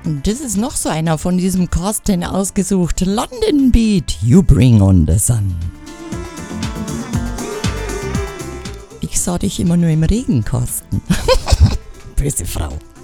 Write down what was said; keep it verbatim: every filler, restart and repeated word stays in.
Und das ist noch so einer von diesem Carsten ausgesucht. London Beat, You Bring on the Sun. Ich sah dich immer nur im Regen, Carsten. Böse Frau.